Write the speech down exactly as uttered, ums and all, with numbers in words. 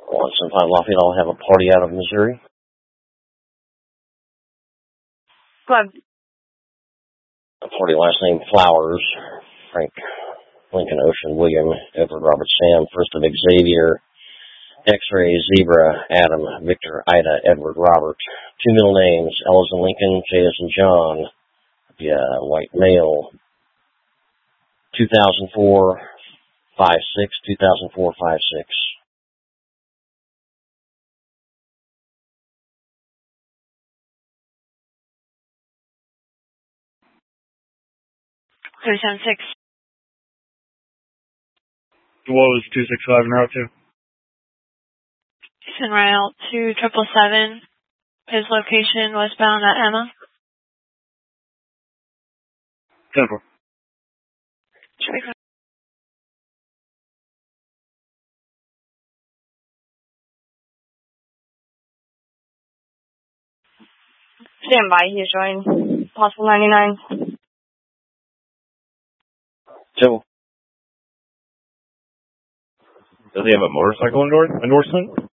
one seven five Lafayette, I'll have a party out of Missouri. Club. A party last name Flowers. Frank, Lincoln, Ocean, William, Edward, Robert, Sam, First of Xavier, X-Ray, Zebra, Adam, Victor, Ida, Edward, Robert. Two middle names, L as in Lincoln, J as in John. Yeah, white male. two thousand four, five six, two thousand four, five six. three seven six. What was two six five and route two? En route to triple seven. His location westbound at Emma. ten four. Stand by, he's showing possible ninety-nine. Two. Does he have a motorcycle endorse- endorsement?